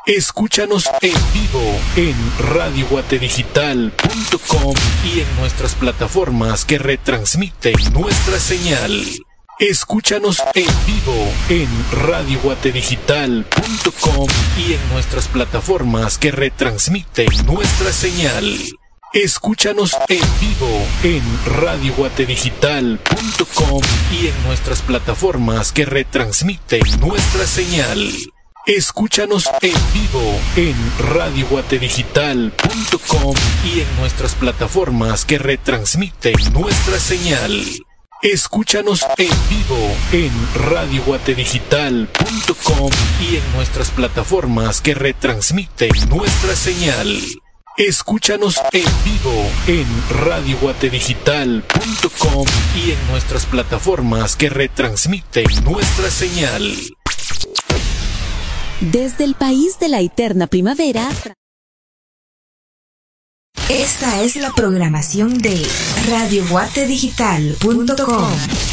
Escúchanos en vivo en radioguatedigital.com y en nuestras plataformas que retransmiten nuestra señal. Escúchanos en vivo en radioguatedigital.com y en nuestras plataformas que retransmiten nuestra señal. Escúchanos en vivo en radioguatedigital.com y en nuestras plataformas que retransmiten nuestra señal. Escúchanos en vivo en radioguatedigital.com y en nuestras plataformas que retransmiten nuestra señal. Escúchanos en vivo en radioguatedigital.com y en nuestras plataformas que retransmiten nuestra señal. Escúchanos en vivo en radioguatedigital.com y en nuestras plataformas que retransmiten nuestra señal. Desde el país de la eterna primavera, esta es la programación de radioguatedigital.com.